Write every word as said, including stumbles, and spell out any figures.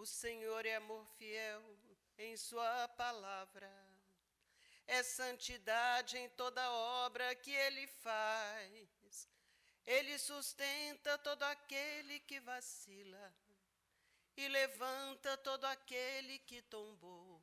O Senhor é amor fiel em sua palavra. É santidade em toda obra que ele faz. Ele sustenta todo aquele que vacila e levanta todo aquele que tombou.